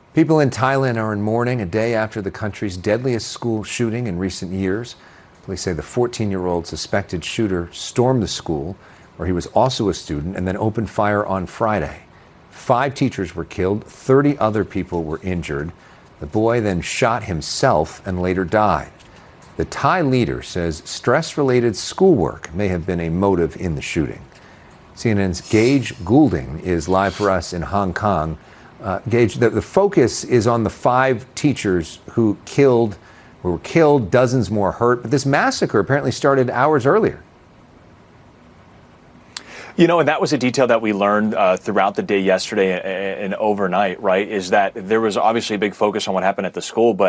People in Thailand are in mourning a day after the country's deadliest school shooting in recent years. Police say the 14-year-old suspected shooter stormed the school, where he was also a student, and then opened fire on Friday. 5 teachers were killed, 30 other people were injured. The boy then shot himself and later died. The Thai leader says stress-related schoolwork may have been a motive in the shooting. CNN's Gage Goulding is live for us in Hong Kong. Gage, the focus is on the 5 teachers who were killed, dozens more hurt. But this massacre apparently started hours earlier. You know, and that was a detail that we learned throughout the day yesterday and overnight, right, is that there was obviously a big focus on what happened at the school, but